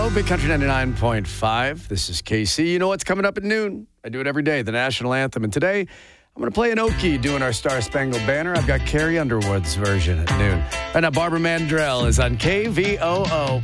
Big Country 99.5. This is KC. You know what's coming up at noon? I do it every day, the national anthem. And today, I'm going to play an Okie doing our Star Spangled Banner. I've got Carrie Underwood's version at noon. Right now, Barbara Mandrell is on KVOO.